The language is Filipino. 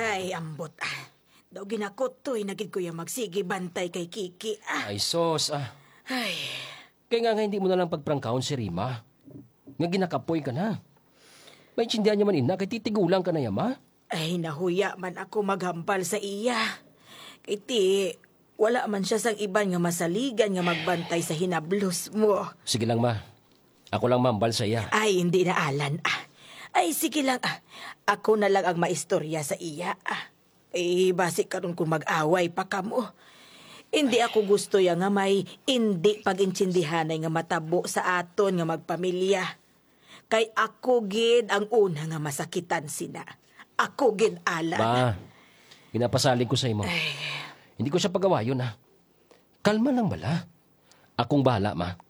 Ay, ambot Daw ginakot to'y nagid ko yung magsigi bantay kay Kiki Ay, sos Ay, Kaya nga hindi mo na lang pagprangkaon si Rima. Nga ginakapoy ka na. May tsindihan niya man ina, kay titigulang ka na yama. ay nahuya man ako maghampal sa iya. Kay ti, wala man siya sang iban nga masaligan nga magbantay sa hinablos mo. Sige lang, ma. Ako lang mambal sa iya. Ay, hindi na Alan Ay, sige lang Ako na lang ang maistorya sa iya basi karon kung mag-away pa kamo. Hindi ako gusto ya nga may hindi pag-intsindihanay nga matabo sa aton nga magpamilya. Kay ako gid ang una nga masakitan sina. Ako gid Alan. Ma, pinapasalig ko sa imo. Hindi ko siya pagawayon, ha. Kalma lang bala. Akong bahala, ma.